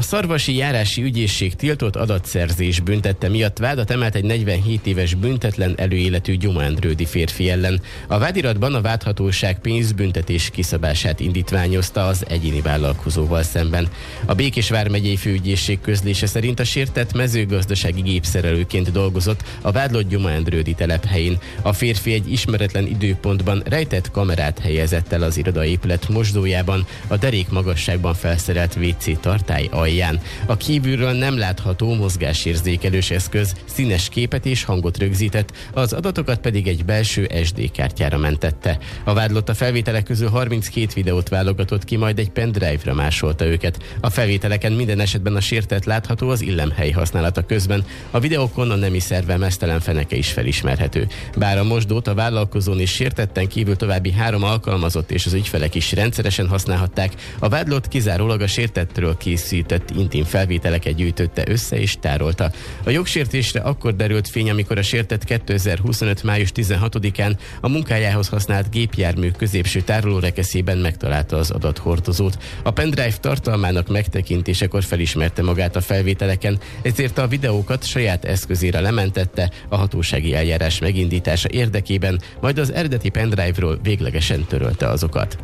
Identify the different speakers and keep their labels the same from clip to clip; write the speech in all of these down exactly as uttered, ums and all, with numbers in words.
Speaker 1: Szarvasi Járási Ügyészség tiltott adatszerzés büntette miatt vádat emelt egy negyvenhét éves büntetlen előéletű gyománrődi férfi ellen. A vádiratban a vádhatóság pénzbüntetés kiszabását indítványozta az egyéni vállalkozóval szemben. A Békés vármegyei főügyészség közlése szerint a sértett mezőgazdasági gépszerelőként dolgozott a vádlott gyománrődi telephelyén. A férfi egy ismeretlen időpontban rejtett kamerát helyezett el az irodaépület mosdójában, a derék magasságban felszerelt vé cé tartály alján. A kívülről nem látható mozgásérzékelős eszköz színes képet és hangot rögzített, az adatokat pedig egy belső es dé kártyára mentette. A vádlott a felvételek közül harminckét videót válogatott ki, majd egy pendrive-ra másolta őket. A felvételeken minden esetben a sértett látható az illemhely használata közben. A videókon a nemi szerve meztelen feneke is felismerhető. Bár a mosdót a vállalkozón is sértetten kívül további három alkalmazott és az ügyfelek is rendszeresen használhatták, a vádlott kizárólag a sértettről készített intim felvételeket gyűjtötte össze és tárolta. A jogsértésre akkor derült fény, amikor a sértett kétezer-huszonöt. május tizenhatodikán a munkájához használt gépjármű középső tárolórekeszében megtalálta az adathordozót. A pendrive tartalmának megtekintésekor felismerte magát a felvételeken, ezért a videókat saját eszközére lementette a hatósági eljárás megindítása érdekében, majd az eredeti pendrive-ról véglegesen törölte azokat.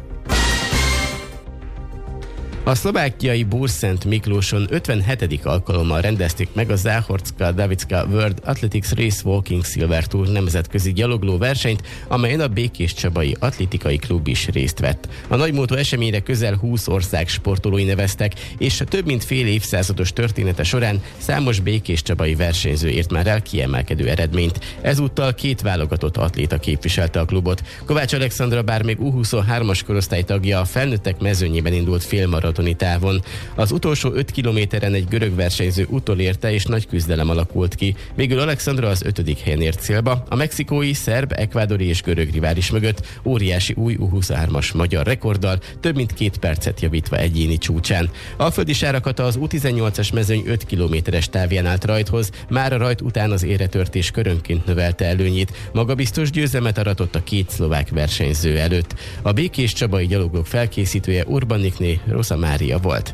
Speaker 1: A szlovákiai Búrszent Miklóson ötvenhetedik alkalommal rendezték meg a Záhorska-Davicka World Athletics Race Walking Silver Tour nemzetközi gyalogló versenyt, amelyen a Békéscsabai Atlétikai Klub is részt vett. A nagymódú eseményre közel húsz ország sportolói neveztek, és a több mint fél évszázados története során számos békéscsabai versenyző ért már el kiemelkedő eredményt. Ezúttal két válogatott atléta képviselte a klubot. Kovács Alexandra bár még U huszonhármas korosztály tagja, a felnőttek mezőnyében indult félmaraton távon. Az utolsó öt kilométeren egy görög versenyző utolérte, és nagy küzdelem alakult ki. Végül Alexandra az ötödik helyen ért célba. A mexikói, szerb, ekvádori és görög rivális mögött óriási új U huszonhármas magyar rekorddal, több mint két percet javítva egyéni csúcsán. Alföldi Sárakata az U tizennyolcas mezőny öt kilométeres távján állt rajthoz, már a rajt után az éretörtés körönként növelte előnyét. Magabiztos győzelmet aratott a két szlovák versenyző előtt. A békéscsabai gyalogok felkészítője Urbanikné Rosa Mária volt.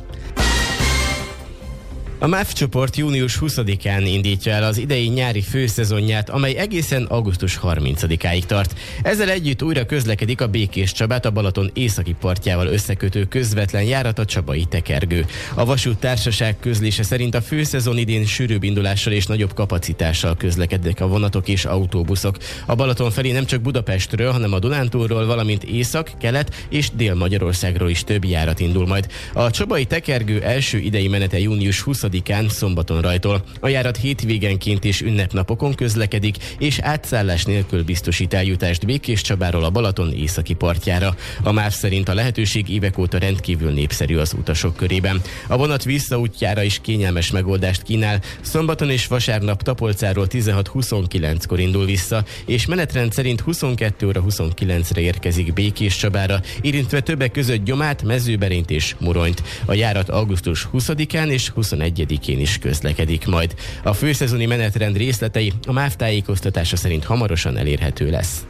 Speaker 1: A MÁV csoport június huszadikán indítja el az idei nyári főszezonját, amely egészen augusztus harmincadikáig tart. Ezzel együtt újra közlekedik a Békéscsabát a Balaton északi partjával összekötő közvetlen járat, a Csabai Tekergő. A vasúttársaság közlése szerint a főszezon idén sűrűbb indulással és nagyobb kapacitással közlekednek a vonatok és autóbuszok. A Balaton felé nem csak Budapestről, hanem a Dunántúlról, valamint Észak, Kelet és Dél-Magyarországról is több járat indul majd. A Csabai Tekergő első idei menete június huszadikán szombaton rajtol. A járat hétvégenként és ünnepnapokon közlekedik, és átszállás nélkül biztosít eljutást Békéscsabáról a Balaton északi partjára. A MÁV szerint a lehetőség évek óta rendkívül népszerű az utasok körében. A vonat visszaútjára is kényelmes megoldást kínál. Szombaton és vasárnap Tapolcáról tizenhat huszonkilenckor indul vissza, és menetrend szerint huszonkettő óra huszonkilencre érkezik Békéscsabára, érintve többek között Gyomát, Mezőberényt és Muronyt. A járat augusztus huszadikán és huszonegyedikén is közlekedik majd. A főszezoni menetrend részletei a MÁV tájékoztatása szerint hamarosan elérhető lesz.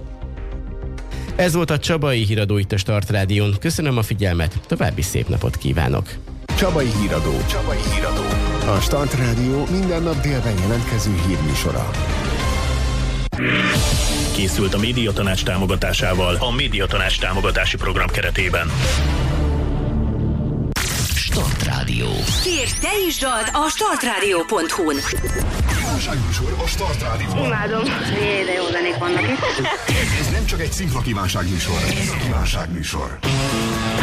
Speaker 1: Ez volt a Csabai Híradó itt a Start Rádión. Köszönöm a figyelmet, további szép napot kívánok!
Speaker 2: Csabai Híradó. Csabai Híradó. A Start Rádió minden nap délben jelentkező hírműsora.
Speaker 3: Készült a Médiatanács támogatásával a Médiatanács támogatási program keretében.
Speaker 4: Start Rádió. Kérj, te is dalt a startradio pont hu-n.
Speaker 5: Kívánságműsor a Start Rádióban.
Speaker 6: Imádom. Jé, de jó zenék vannak itt.
Speaker 5: Ez nem csak egy szinkra kívánságműsor, ez a kívánságműsor.